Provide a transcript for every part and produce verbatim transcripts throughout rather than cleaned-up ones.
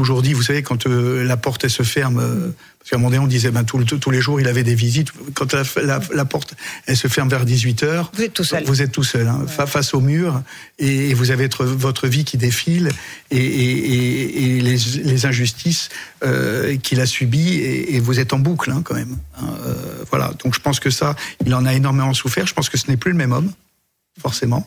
aujourd'hui, vous savez, quand euh, la porte elle se ferme, euh, parce qu'à un moment donné on disait ben tout, tous les jours il avait des visites. Quand la, la, la porte elle se ferme vers dix-huit heures, vous êtes tout seul. Vous êtes tout seul, hein, ouais. face au mur, et, et vous avez votre, votre vie qui défile et, et, et, et les, les injustices euh, qu'il a subies, et, et vous êtes en boucle hein, quand même. Hein, euh, voilà. Donc je pense que ça, il en a énormément souffert. Je pense que ce n'est plus le même homme, forcément.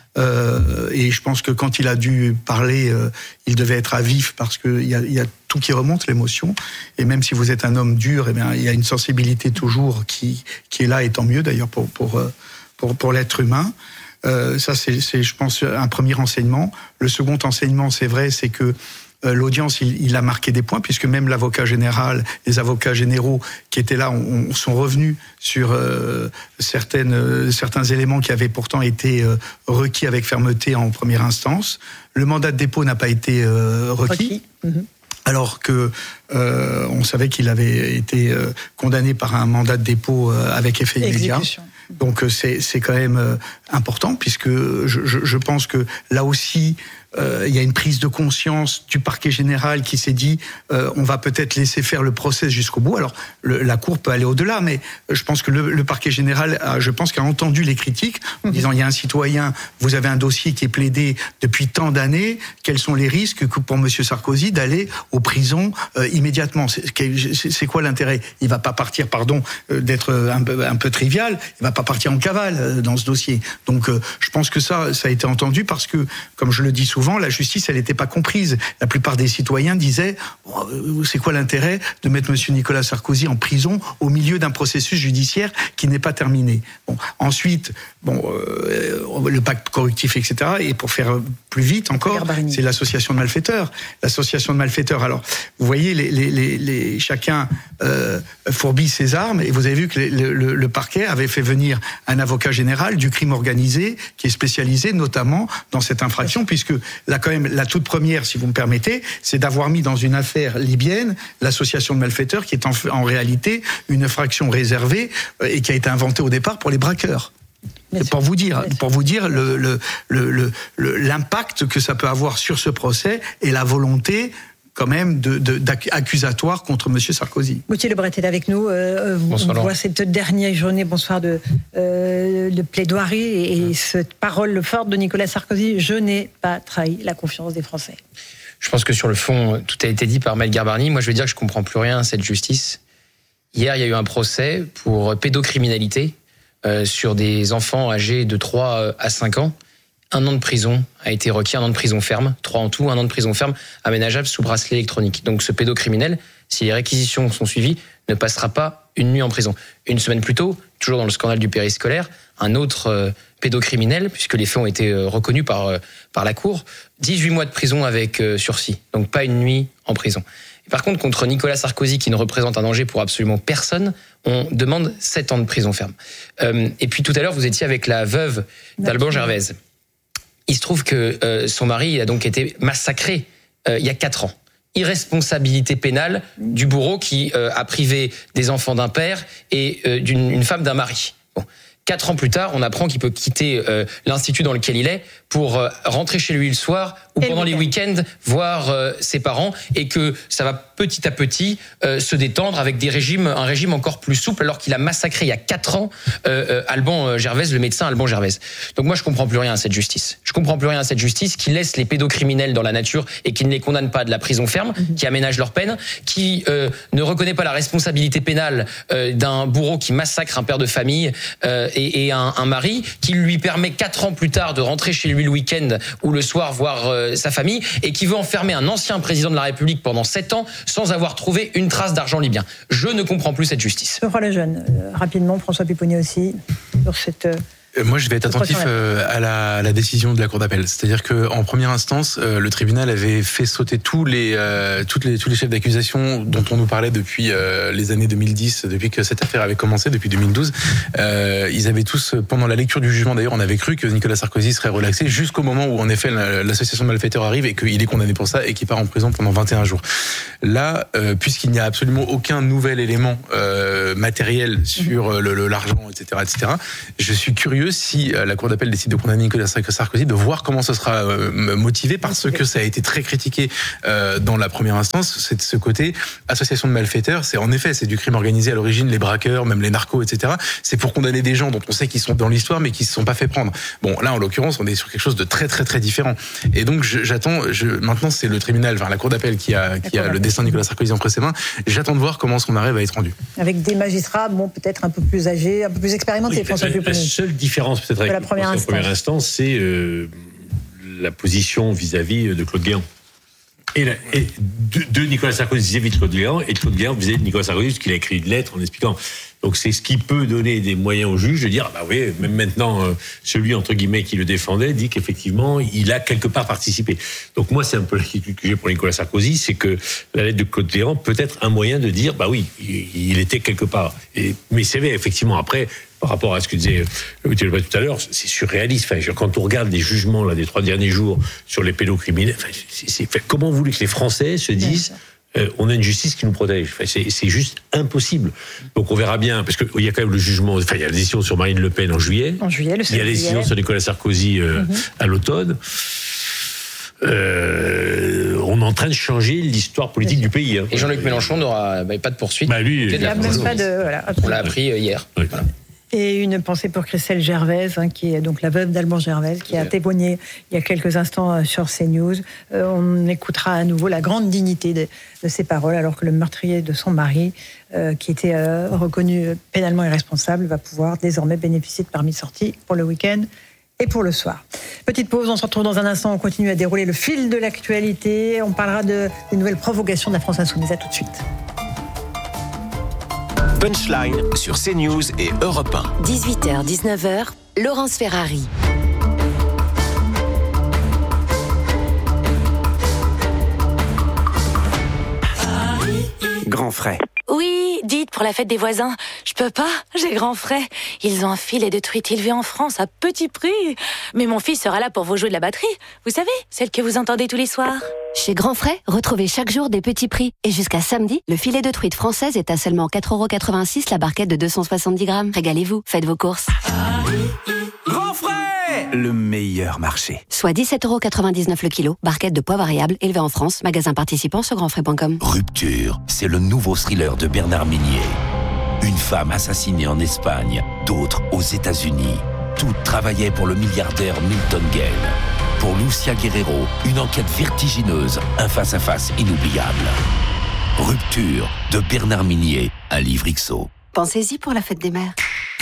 Euh, et je pense que quand il a dû parler, euh, il devait être à vif parce qu'il y a, y a tout qui remonte, l'émotion. Et même si vous êtes un homme dur, eh bien, il y a une sensibilité toujours qui, qui est là, et tant mieux d'ailleurs pour, pour, pour, pour l'être humain. Euh, ça, c'est, c'est, je pense, un premier enseignement. Le second enseignement, c'est vrai, c'est que Euh, l'audience, il, il a marqué des points, puisque même l'avocat général, les avocats généraux qui étaient là ont, ont, sont revenus sur euh, certaines, euh, certains éléments qui avaient pourtant été euh, requis avec fermeté en première instance. Le mandat de dépôt n'a pas été euh, requis. requis. Mmh. Alors que euh, on savait qu'il avait été euh, condamné par un mandat de dépôt euh, avec effet immédiat. Donc c'est, c'est quand même euh, important, puisque je, je, je pense que là aussi, euh, il y a une prise de conscience du parquet général qui s'est dit euh, on va peut-être laisser faire le procès jusqu'au bout. Alors le, la cour peut aller au-delà, mais je pense que le, le parquet général, a, je pense, qu'a entendu les critiques en mmh. disant il y a un citoyen, vous avez un dossier qui est plaidé depuis tant d'années, quels sont les risques que pour Monsieur Sarkozy d'aller aux prisons euh, immédiatement. C'est, c'est quoi l'intérêt? Il va pas partir, pardon, euh, d'être un peu, un peu trivial, il va pas partir en cavale euh, dans ce dossier. Donc euh, je pense que ça, ça a été entendu, parce que, comme je le dis souvent, la justice, elle n'était pas comprise. La plupart des citoyens disaient oh, c'est quoi l'intérêt de mettre Monsieur Nicolas Sarkozy en prison au milieu d'un processus judiciaire qui n'est pas terminé. Bon, ensuite, bon, euh, le pacte correctif, et cetera. Et pour faire plus vite encore, c'est l'association de malfaiteurs. L'association de malfaiteurs. Alors, vous voyez, les, les, les, les, chacun euh, fourbit ses armes, et vous avez vu que les, le, le parquet avait fait venir un avocat général du crime organisé qui est spécialisé notamment dans cette infraction, puisque là, quand même, la toute première, si vous me permettez, c'est d'avoir mis dans une affaire libyenne l'association de malfaiteurs, qui est en, en réalité une infraction réservée euh, et qui a été inventée au départ pour les braqueurs. C'est pour vous dire, pour vous dire le, le, le, le, le, l'impact que ça peut avoir sur ce procès et la volonté quand même de, de, d'accusatoire contre M. Sarkozy. Gauthier Lebret est avec nous. Euh, on voit cette dernière journée, bonsoir, de, euh, de plaidoirie et, et cette parole forte de Nicolas Sarkozy. Je n'ai pas trahi la confiance des Français. Je pense que sur le fond, tout a été dit par Maëlle Garbarny. Moi, je veux dire que je comprends plus rien à cette justice. Hier, il y a eu un procès pour pédocriminalité euh, sur des enfants âgés de trois à cinq ans. Un an de prison a été requis, un an de prison ferme, trois en tout, un an de prison ferme aménageable sous bracelet électronique. Donc ce pédocriminel, si les réquisitions sont suivies, ne passera pas une nuit en prison. Une semaine plus tôt, toujours dans le scandale du périscolaire, un autre euh, pédocriminel, puisque les faits ont été euh, reconnus par, euh, par la Cour, dix-huit mois de prison avec euh, sursis, donc pas une nuit en prison. Et par contre, contre Nicolas Sarkozy, qui ne représente un danger pour absolument personne, on demande sept ans de prison ferme. Euh, et puis tout à l'heure, vous étiez avec la veuve d'Alban Gervaise. Il se trouve que euh, son mari a donc été massacré euh, il y a quatre ans. Irresponsabilité pénale du bourreau qui euh, a privé des enfants d'un père et euh, d'une une femme d'un mari. Bon. Quatre ans plus tard, on apprend qu'il peut quitter euh, l'institut dans lequel il est pour euh, rentrer chez lui le soir ou et pendant les week-ends voir euh, ses parents, et que ça va petit à petit euh, se détendre avec des régimes, un régime encore plus souple, alors qu'il a massacré il y a quatre ans euh, euh, Alban Gervaise, le médecin Alban Gervaise. Donc moi je comprends plus rien à cette justice. Je comprends plus rien à cette justice qui laisse les pédocriminels dans la nature et qui ne les condamne pas de la prison ferme, mmh. qui aménage leur peine, qui euh, ne reconnaît pas la responsabilité pénale euh, d'un bourreau qui massacre un père de famille euh, et, et un, un mari, qui lui permet quatre ans plus tard de rentrer chez lui le week-end ou le soir voir euh, sa famille, et qui veut enfermer un ancien président de la République pendant sept ans sans avoir trouvé une trace d'argent libyen. Je ne comprends plus cette justice. Je crois le jeune. Euh, rapidement, François Pupponi aussi, sur cette... Euh... Moi, je vais être attentif euh, à, la, à la décision de la Cour d'appel. C'est-à-dire qu'en première instance, euh, le tribunal avait fait sauter tous les, euh, toutes les, tous les chefs d'accusation dont on nous parlait depuis euh, les années deux mille dix, depuis que cette affaire avait commencé, depuis deux mille douze. Euh, ils avaient tous, pendant la lecture du jugement d'ailleurs, on avait cru que Nicolas Sarkozy serait relaxé jusqu'au moment où, en effet, l'association de malfaiteurs arrive et qu'il est condamné pour ça et qu'il part en prison pendant vingt et un jours. Là, euh, puisqu'il n'y a absolument aucun nouvel élément euh, matériel sur le, le, l'argent, et cetera, et cetera, je suis curieux curieux, si la Cour d'appel décide de condamner Nicolas Sarkozy, de voir comment ce sera motivé, parce que ça a été très critiqué dans la première instance, c'est de ce côté association de malfaiteurs. C'est en effet, c'est du crime organisé à l'origine, les braqueurs, même les narcos, et cetera. C'est pour condamner des gens dont on sait qu'ils sont dans l'histoire, mais qui se sont pas fait prendre. Bon, là, en l'occurrence, on est sur quelque chose de très, très, très différent. Et donc, je, j'attends. Je, maintenant, c'est le tribunal, enfin la Cour d'appel qui a, qui a le destin de Nicolas Sarkozy entre ses mains. J'attends de voir comment son arrêt va être rendu. Avec des magistrats, bon, peut-être un peu plus âgés, un peu plus expérimentés. Oui, François la, la seule différence peut-être avec la première instance, première instance c'est euh, la position vis-à-vis de Claude Guéant. Et, la, et de, de Nicolas Sarkozy vis-à-vis de Claude Guéant, et de Claude Guéant vis-à-vis de Nicolas Sarkozy, parce qu'il a écrit une lettre en expliquant. Donc c'est ce qui peut donner des moyens au juge de dire, ah bah oui, même maintenant, euh, celui entre guillemets qui le défendait dit qu'effectivement, il a quelque part participé. Donc moi, c'est un peu l'inquiétude que j'ai pour Nicolas Sarkozy, c'est que la lettre de Claude Guéant peut être un moyen de dire, bah oui, il, il était quelque part. Et, mais c'est vrai, effectivement, après, par rapport à ce que disait Thierry tout à l'heure, c'est surréaliste. Enfin, quand on regarde les jugements là, des trois derniers jours sur les pédocriminels, enfin, c'est, c'est, enfin, comment vous voulez que les Français se disent euh, on a une justice qui nous protège. Enfin, c'est, c'est juste impossible. Donc on verra bien, parce qu'il y a quand même le jugement, enfin, il y a la décision sur Marine Le Pen en juillet. En juillet, le il y a la décision sur Nicolas Sarkozy euh, mm-hmm. à l'automne. Euh, on est en train de changer l'histoire politique du pays. Hein. Et Jean-Luc Mélenchon n'aura bah, pas de poursuite. Bah, lui, il n'y a même pas de. Voilà, on l'a appris hier. Oui. Voilà. Et une pensée pour Christelle Gervaise, hein, qui est donc la veuve d'Alban Gervaise, qui a témoigné il y a quelques instants sur CNews. Euh, on écoutera à nouveau la grande dignité de, de ses paroles, alors que le meurtrier de son mari, euh, qui était euh, reconnu pénalement irresponsable, va pouvoir désormais bénéficier de permis de sortie pour le week-end et pour le soir. Petite pause, on se retrouve dans un instant, on continue à dérouler le fil de l'actualité. On parlera de, des nouvelles provocations de la France Insoumise. À tout de suite. Punchline sur CNews et Europe un. dix-huit heures dix-neuf heures, Laurence Ferrari. Grand frais. Oui, dites, pour la fête des voisins. Je peux pas, j'ai grand frais. Ils ont un filet de truite élevé en France à petit prix. Mais mon fils sera là pour vous jouer de la batterie. Vous savez, celle que vous entendez tous les soirs. Chez Grand Frais, retrouvez chaque jour des petits prix. Et jusqu'à samedi, le filet de truite française est à seulement quatre euros quatre-vingt-six la barquette de deux cent soixante-dix grammes. Régalez-vous, faites vos courses. Grand Frais, le meilleur marché. Soit dix-sept euros quatre-vingt-dix-neuf le kilo, barquette de poids variable, élevée en France, magasin participant sur grand frais point com. Rupture, c'est le nouveau thriller de Bernard Minier. Une femme assassinée en Espagne, d'autres aux États-Unis. Toutes travaillaient pour le milliardaire Milton Gale. Pour Lucia Guerrero, une enquête vertigineuse, un face-à-face inoubliable. Rupture de Bernard Minier, un livre X O. Pensez-y pour la fête des mères.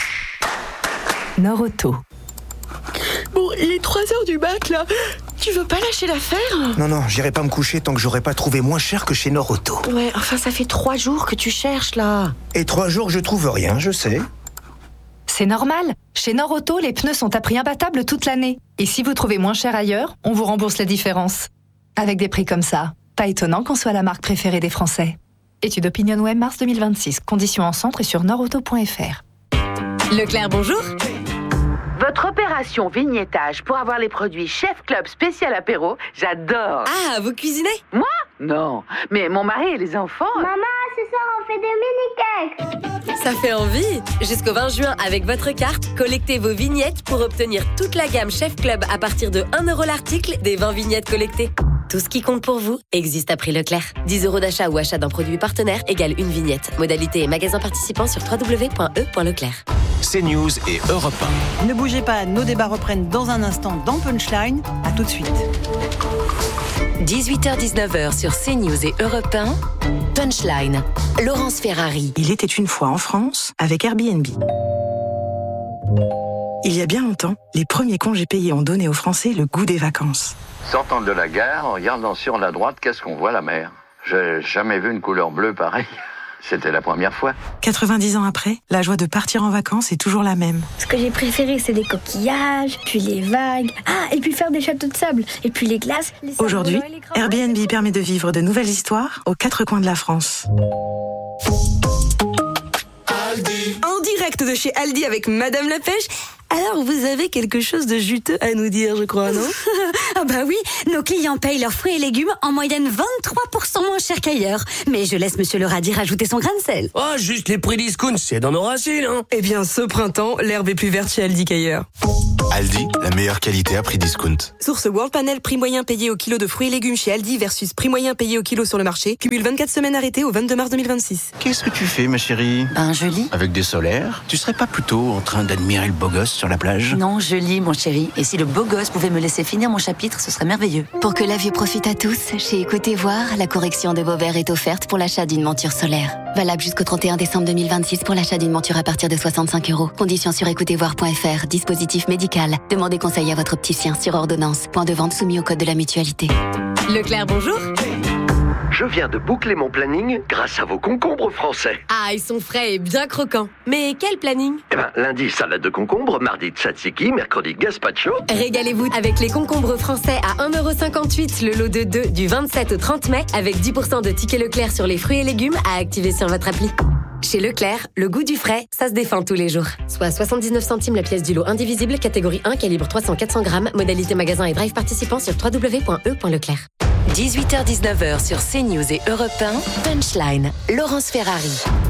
Norauto. Bon, il est trois heures du mat, là. Tu veux pas lâcher l'affaire ? Non, non, j'irai pas me coucher tant que j'aurai pas trouvé moins cher que chez Norauto. Ouais, enfin, ça fait trois jours que tu cherches, là. Et trois jours, je trouve rien, je sais. C'est normal. Chez Norauto, les pneus sont à prix imbattable toute l'année. Et si vous trouvez moins cher ailleurs, on vous rembourse la différence. Avec des prix comme ça, pas étonnant qu'on soit la marque préférée des Français. Étude OpinionWay mars deux mille vingt-six. Conditions en centre et sur norauto point f r. Leclerc, bonjour. Votre opération vignettage pour avoir les produits Chef Club spécial apéro, j'adore. Ah, vous cuisinez ? Moi ? Non, mais mon mari et les enfants... Maman, ce soir on fait des mini-cakes. Ça fait envie. Jusqu'au vingt juin, avec votre carte, collectez vos vignettes pour obtenir toute la gamme Chef Club à partir de un euro l'article des vingt vignettes collectées. Tout ce qui compte pour vous existe à prix Leclerc. dix euros d'achat ou achat d'un produit partenaire égale une vignette. Modalité et magasin participant sur w w w point e point leclerc. CNews et Europe un. Ne bougez pas, nos débats reprennent dans un instant dans Punchline. À tout de suite. dix-huit heures dix-neuf heures sur CNews et Europe un. Punchline. Laurence Ferrari. Il était une fois en France avec Airbnb. Il y a bien longtemps, les premiers congés payés ont donné aux Français le goût des vacances. Sortant de la gare, en regardant sur la droite, qu'est-ce qu'on voit, la mer ? J'ai jamais vu une couleur bleue pareille. C'était la première fois. quatre-vingt-dix ans après, la joie de partir en vacances est toujours la même. Ce que j'ai préféré, c'est les coquillages, puis les vagues. Ah, et puis faire des châteaux de sable, et puis les glaces. Les Aujourd'hui, Airbnb permet de vivre de nouvelles histoires aux quatre coins de la France. En direct de chez Aldi avec Madame Lepêche. Alors, vous avez quelque chose de juteux à nous dire, je crois, non? Ah bah oui, nos clients payent leurs fruits et légumes en moyenne vingt-trois pour cent moins cher qu'ailleurs. Mais je laisse Monsieur le radis rajouter son grain de sel. Oh, juste les prix discount, c'est dans nos racines, hein. Eh bien, ce printemps, l'herbe est plus verte chez Aldi qu'ailleurs. Aldi, la meilleure qualité à prix discount. Source World Panel, prix moyen payé au kilo de fruits et légumes chez Aldi versus prix moyen payé au kilo sur le marché. Cumule vingt-quatre semaines arrêtées au vingt-deux mars deux mille vingt-six. Qu'est-ce que tu fais, ma chérie? Ben, je lis. Avec des solaires? Tu serais pas plutôt en train d'admirer le beau gosse sur la plage? Non, je lis, mon chéri. Et si le beau gosse pouvait me laisser finir mon chapitre, ce serait merveilleux. Pour que la vue profite à tous, chez Écoutez Voir, la correction de vos verres est offerte pour l'achat d'une monture solaire. Valable jusqu'au trente et un décembre deux mille vingt-six pour l'achat d'une monture à partir de soixante-cinq euros. Conditions sur écoutez voir point f r. Dispositif médical. Demandez conseil à votre opticien sur ordonnance. Point de vente soumis au code de la mutualité. Leclerc, bonjour. Je viens de boucler mon planning grâce à vos concombres français. Ah, ils sont frais et bien croquants. Mais quel planning? Eh ben, lundi, salade de concombre, mardi, tzatziki, mercredi, gazpacho. Régalez-vous avec les concombres français à un euro cinquante-huit, le lot de deux du vingt-sept au trente mai, avec dix pour cent de tickets Leclerc sur les fruits et légumes à activer sur votre appli. Chez Leclerc, le goût du frais, ça se défend tous les jours. Soit soixante-dix-neuf centimes la pièce du lot indivisible, catégorie un, calibre trois cents à quatre cents grammes, modalité magasin et drive participant sur w w w point e point leclerc. dix-huit heures dix-neuf heures sur CNews et Europe un, Punchline, Laurence Ferrari.